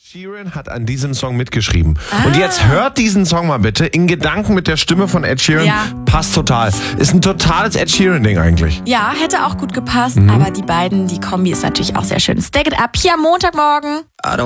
Sheeran hat an diesem Song mitgeschrieben. Und jetzt hört diesen Song mal bitte in Gedanken mit der Stimme von Ed Sheeran. Ja. Passt total. Ist ein totales Ed Sheeran-Ding eigentlich. Ja, hätte auch gut gepasst, aber die Kombi ist natürlich auch sehr schön. Stack It Up hier am Montagmorgen.